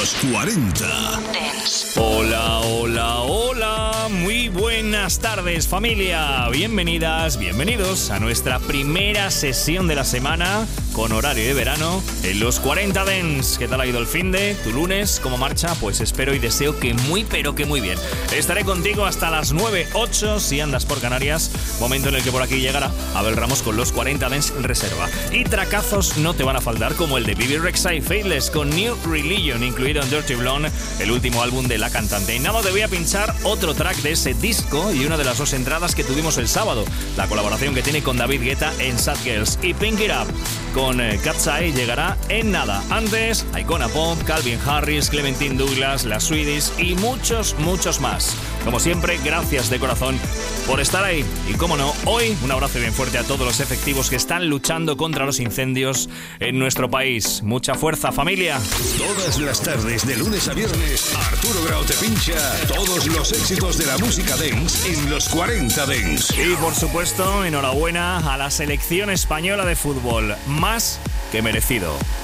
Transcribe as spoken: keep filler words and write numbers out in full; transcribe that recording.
Los cuarenta Dance. Hola, hola, hola. Muy buenas tardes, familia. Bienvenidas, bienvenidos a nuestra primera sesión de la semana con horario de verano en Los cuarenta Dance. ¿Qué tal ha ido el finde? ¿Tu lunes? ¿Cómo marcha? Pues espero y deseo que muy, pero que muy bien. Estaré contigo hasta las nueve, ocho si andas por Canarias. Momento en el que por aquí llegará Abel Ramos con Los cuarenta Dance Reserva. Y tracazos no te van a faltar, como el de Bibi Rexha y Faithless con New Religion, incluido en Dirty Blonde, el último álbum de la cantante. Y nada, te voy a pinchar otro track de ese disco y una de las dos entradas que tuvimos el sábado, la colaboración que tiene con David Guetta en Sad Girls. Y Pink It Up con eh, Cat's Eye llegará en nada. Antes, Icona Pop, Calvin Harris, Clementine Douglas, La Swedish y muchos, muchos más. Como siempre, gracias de corazón por estar ahí. Y como no, hoy un abrazo bien fuerte a todos los efectivos que están luchando contra los incendios en nuestro país. Mucha fuerza, familia. Todas las tardes, de lunes a viernes, Arturo Grau te pincha todos los éxitos de la música dance en Los cuarenta Dance. Y por supuesto, enhorabuena a la selección española de fútbol. Más que merecido.